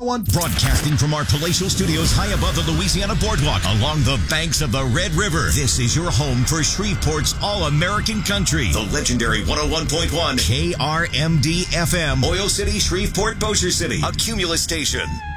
Broadcasting from our palatial studios high above the Louisiana Boardwalk along the banks of the Red River. This is your home for Shreveport's all-American country. The legendary 101.1 KRMD FM, Oil City, Shreveport, Bossier City, a Cumulus station.